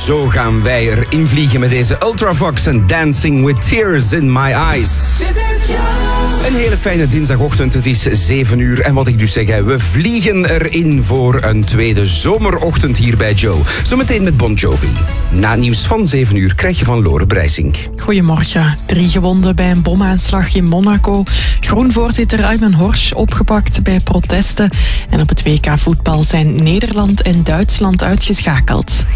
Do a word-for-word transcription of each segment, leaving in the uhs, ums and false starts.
zo gaan wij erin vliegen met deze Ultravox en Dancing with Tears in My Eyes. Een hele fijne dinsdagochtend, het is zeven uur. En wat ik dus zeg, we vliegen erin voor een tweede zomerochtend hier bij Joe. Zometeen met Bon Jovi. Na het nieuws van zeven uur krijg je van Lore Brijsink. Goedemorgen. Drie gewonden bij een bomaanslag in Monaco. Groenvoorzitter Aymen Horsch opgepakt bij protesten. En op het W K voetbal zijn Nederland en Duitsland uitgeschakeld.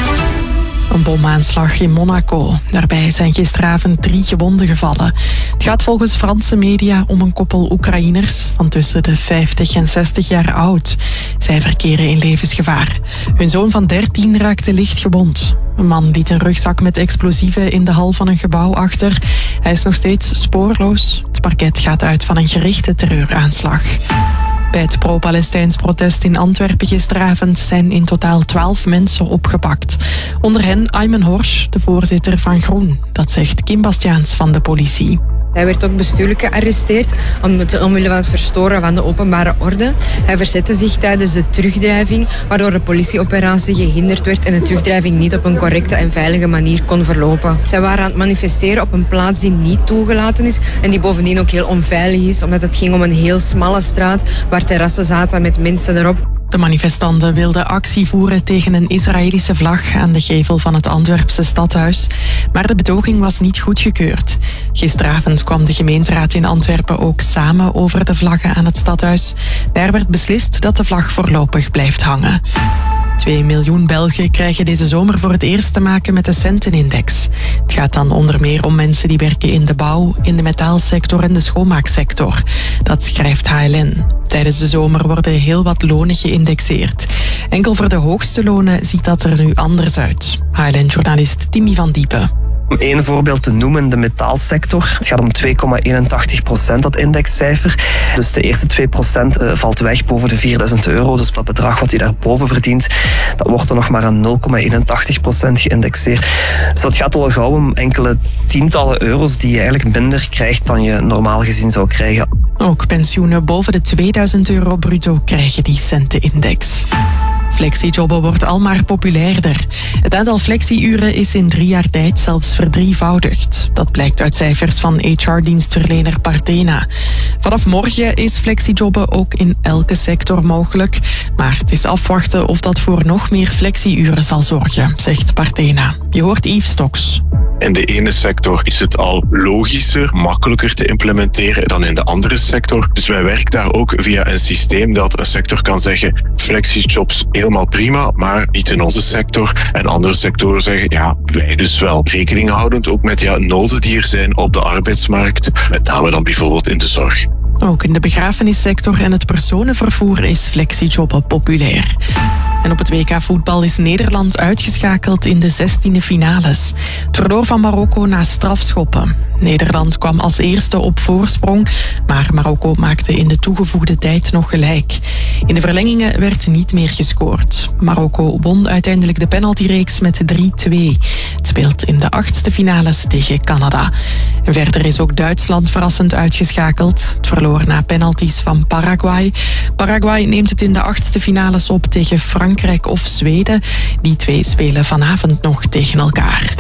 Een bomaanslag in Monaco. Daarbij zijn gisteravond drie gewonden gevallen. Het gaat volgens Franse media om een koppel Oekraïners van tussen de vijftig en zestig jaar oud. Zij verkeren in levensgevaar. Hun zoon van dertien raakte licht gewond. Een man liet een rugzak met explosieven in de hal van een gebouw achter. Hij is nog steeds spoorloos. Het parket gaat uit van een gerichte terreuraanslag. Bij het pro-Palestijns protest in Antwerpen gisteravond zijn in totaal twaalf mensen opgepakt. Onder hen Aymen Horsch, de voorzitter van Groen. Dat zegt Kim Bastiaans van de politie. Hij werd ook bestuurlijk gearresteerd omwille van het verstoren van de openbare orde. Hij verzette zich tijdens de terugdrijving, waardoor de politieoperatie gehinderd werd en de terugdrijving niet op een correcte en veilige manier kon verlopen. Zij waren aan het manifesteren op een plaats die niet toegelaten is en die bovendien ook heel onveilig is, omdat het ging om een heel smalle straat waar terrassen zaten met mensen erop. De manifestanten wilden actie voeren tegen een Israëlische vlag aan de gevel van het Antwerpse stadhuis. Maar de betoging was niet goedgekeurd. Gisteravond kwam de gemeenteraad in Antwerpen ook samen over de vlaggen aan het stadhuis. Daar werd beslist dat de vlag voorlopig blijft hangen. Twee miljoen Belgen krijgen deze zomer voor het eerst te maken met de Centenindex. Het gaat dan onder meer om mensen die werken in de bouw, in de metaalsector en de schoonmaaksector. Dat schrijft H L N. Tijdens de zomer worden heel wat lonen geïndexeerd. Enkel voor de hoogste lonen ziet dat er nu anders uit. H L N-journalist Timmy van Diepen. Om één voorbeeld te noemen, de metaalsector. Het gaat om twee komma eenentachtig procent, dat indexcijfer. Dus de eerste twee procent uh, valt weg boven de vierduizend euro. Dus dat bedrag wat je daarboven verdient, dat wordt dan nog maar aan nul komma eenentachtig procent geïndexeerd. Dus dat gaat al gauw om enkele tientallen euro's die je eigenlijk minder krijgt dan je normaal gezien zou krijgen. Ook pensioenen boven de tweeduizend euro bruto krijgen die centenindex. Flexijobben wordt almaar populairder. Het aantal flexi-uren is in drie jaar tijd zelfs verdrievoudigd. Dat blijkt uit cijfers van H R-dienstverlener Partena. Vanaf morgen is flexijobben ook in elke sector mogelijk. Maar het is afwachten of dat voor nog meer flexi-uren zal zorgen, zegt Partena. Je hoort Yves Stoks. In de ene sector is het al logischer, makkelijker te implementeren dan in de andere sector. Dus wij werken daar ook via een systeem dat een sector kan zeggen, flexijobs helemaal prima, maar niet in onze sector. En andere sectoren zeggen, ja, wij dus wel. Rekening houdend ook met ja, noden die er zijn op de arbeidsmarkt, met name dan bijvoorbeeld in de zorg. Ook in de begrafenissector en het personenvervoer is flexijobben populair. En op het W K voetbal is Nederland uitgeschakeld in de zestiende finales. Het verloor van Marokko na strafschoppen. Nederland kwam als eerste op voorsprong, maar Marokko maakte in de toegevoegde tijd nog gelijk. In de verlengingen werd niet meer gescoord. Marokko won uiteindelijk de penaltyreeks met drie twee. Het speelt in de achtste finales tegen Canada. En verder is ook Duitsland verrassend uitgeschakeld. Het verloor na penalties van Paraguay. Paraguay neemt het in de achtste finales op tegen Frankrijk of Zweden. Die twee spelen vanavond nog tegen elkaar.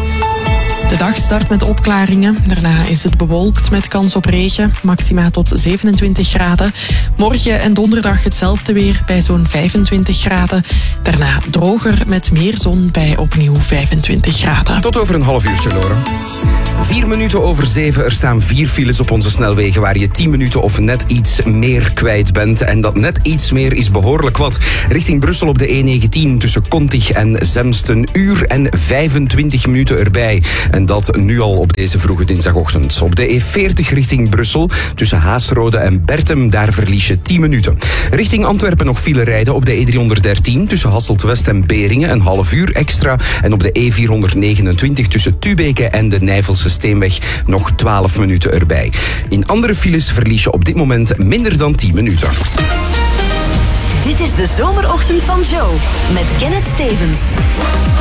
De dag start met opklaringen. Daarna is het bewolkt met kans op regen. Maxima tot zevenentwintig graden. Morgen en donderdag hetzelfde weer bij zo'n vijfentwintig graden. Daarna droger met meer zon bij opnieuw vijfentwintig graden. Tot over een half uurtje, Lore. Vier minuten over zeven. Er staan vier files op onze snelwegen waar je tien minuten of net iets meer kwijt bent. En dat net iets meer is behoorlijk wat. Richting Brussel op de E negentien tussen Kontig en Zemsten. Uur en vijfentwintig minuten erbij. En dat nu al op deze vroege dinsdagochtend. Op de E veertig richting Brussel tussen Haasrode en Bertem. Daar verlies je tien minuten. Richting Antwerpen nog file rijden op de E driehonderddertien tussen Hasselt-West en Beringen. Een half uur extra. En op de E vierhonderdnegenentwintig tussen Tubeke en de Nijvelse Steenweg nog twaalf minuten erbij. In andere files verlies je op dit moment minder dan tien minuten. Dit is de zomerochtend van Joe met Kenneth Stevens.